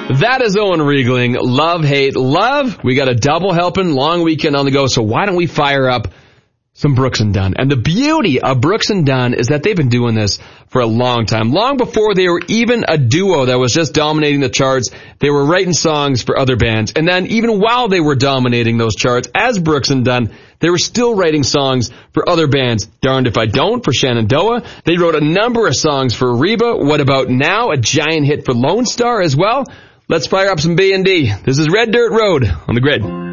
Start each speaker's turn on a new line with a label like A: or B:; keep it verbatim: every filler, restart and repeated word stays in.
A: That is Owen Riegling. Love, hate, love. We got a double helping, long weekend on the go, so why don't we fire up some Brooks and Dunn? And the beauty of Brooks and Dunn is that they've been doing this for a long time. Long before they were even a duo that was just dominating the charts, they were writing songs for other bands. And then even while they were dominating those charts as Brooks and Dunn, they were still writing songs for other bands. Darned If I Don't for Shenandoah. They wrote a number of songs for Reba. What About Now? A giant hit for Lone Star as well. Let's fire up some B and D. This is Red Dirt Road on the Grid.